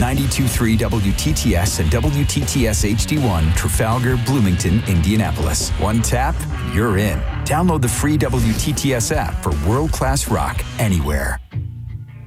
92.3 WTTS and WTTS HD1, Trafalgar, Bloomington, Indianapolis. One tap, you're in. Download the free WTTS app for world-class rock anywhere.